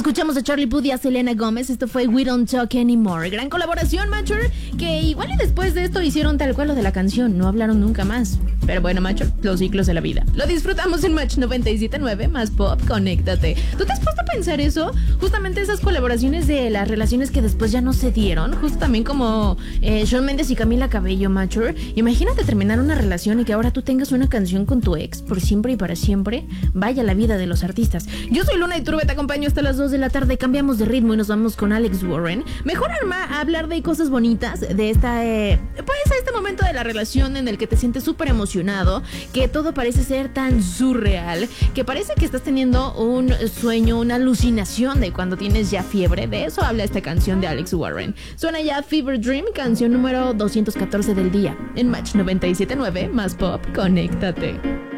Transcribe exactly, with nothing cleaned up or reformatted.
Escuchamos a Charlie Puth y a Selena Gómez. Esto fue We Don't Talk Anymore. Gran colaboración, Mature, que igual y después de esto hicieron tal cual lo de la canción. No hablaron nunca más. Pero bueno, Mature, los ciclos de la vida. Lo disfrutamos en Match noventa y siete punto nueve, más pop, conéctate. ¿Tú te has puesto a pensar eso? Justamente esas colaboraciones de las relaciones que después ya no se dieron. Justo también como eh, Shawn Mendes y Camila Cabello, Mature. Imagínate terminar una relación y que ahora tú tengas una canción con tu ex por siempre y para siempre. Vaya la vida de los artistas. Yo soy Luna Iturbe, te acompaño hasta las dos de la tarde. Cambiamos de ritmo y nos vamos con Alex Warren. Mejor arma a hablar de cosas bonitas, de esta, eh, pues este momento de la relación en el que te sientes súper emocionado, que todo parece ser tan surreal, que parece que estás teniendo un sueño, una alucinación de cuando tienes ya fiebre. De eso habla esta canción de Alex Warren. Suena ya Fever Dream, canción número doscientos catorce del día, en Match noventa y siete punto nueve, más pop, conéctate.